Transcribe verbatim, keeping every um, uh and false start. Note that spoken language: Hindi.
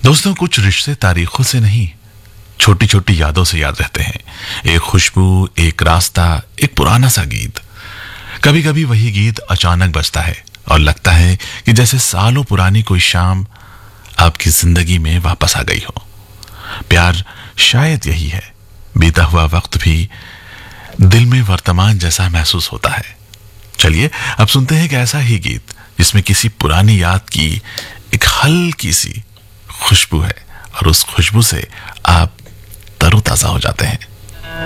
दोस्तों, कुछ रिश्ते तारीखों से नहीं, छोटी छोटी यादों से याद रहते हैं। एक खुशबू, एक रास्ता, एक पुराना सा गीत। कभी कभी वही गीत अचानक बजता है और लगता है कि जैसे सालों पुरानी कोई शाम आपकी जिंदगी में वापस आ गई हो। प्यार शायद यही है, बीता हुआ वक्त भी दिल में वर्तमान जैसा महसूस होता है। चलिए अब सुनते हैं एक ऐसा ही गीत जिसमें किसी पुरानी याद की एक हल्की सी खुशबू है और उस खुशबू से आप तरोताजा हो जाते हैं।